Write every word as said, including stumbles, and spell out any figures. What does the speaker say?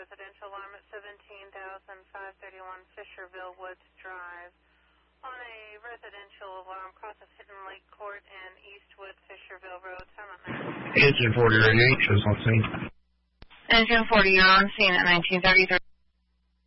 residential alarm at seventeen thousand five thirty-one Fisherville Woods Drive. On a residential alarm cross of Hidden Lake Court and Eastwood Fisherville Road. Engine forty, ready, eight, shows on scene. Engine forty, you're on scene at nineteen thirty-three.